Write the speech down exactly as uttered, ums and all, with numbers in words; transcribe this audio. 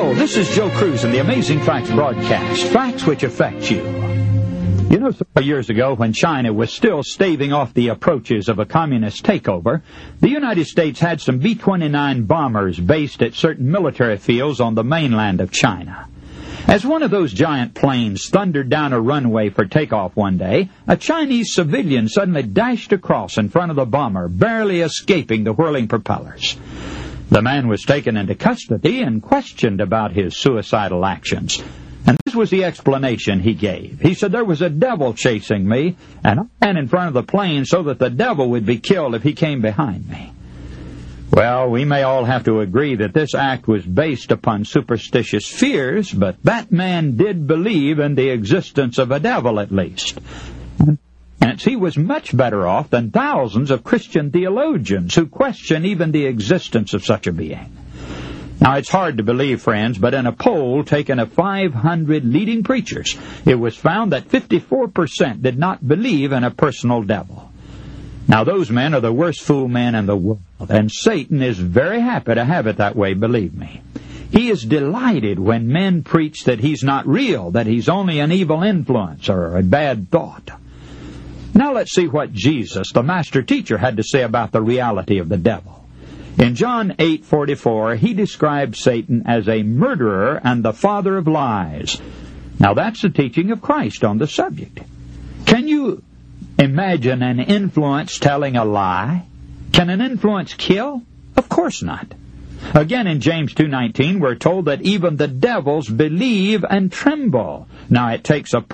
Hello, this is Joe Cruz in the Amazing Facts broadcast. Facts which affect you. You know, several years ago, when China was still staving off the approaches of a communist takeover, the United States had some B twenty-nine bombers based at certain military fields on the mainland of China. As one of those giant planes thundered down a runway for takeoff one day, a Chinese civilian suddenly dashed across in front of the bomber, barely escaping the whirling propellers. The man was taken into custody and questioned about his suicidal actions. And this was the explanation he gave. He said, "There was a devil chasing me, and I ran in front of the plane so that the devil would be killed if he came behind me." Well, we may all have to agree that this act was based upon superstitious fears, but that man did believe in the existence of a devil at least. Hence, he was much better off than thousands of Christian theologians who question even the existence of such a being. Now, it's hard to believe, friends, but in a poll taken of five hundred leading preachers, it was found that fifty-four percent did not believe in a personal devil. Now, those men are the worst fool men in the world, and Satan is very happy to have it that way, believe me. He is delighted when men preach that he's not real, that he's only an evil influence or a bad thought. Now let's see what Jesus, the master teacher, had to say about the reality of the devil. In John eight forty-four, he describes Satan as a murderer and the father of lies. Now that's the teaching of Christ on the subject. Can you imagine an influence telling a lie? Can an influence kill? Of course not. Again, in James two nineteen, we're told that even the devils believe and tremble. Now, it takes a